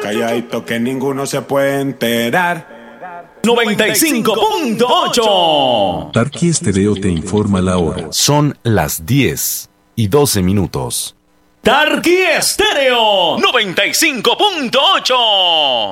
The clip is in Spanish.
Calladito que ninguno se puede enterar. 95.8. Tarqui Estéreo te informa la hora. Son las 10:12. Tarqui Estéreo 95.8.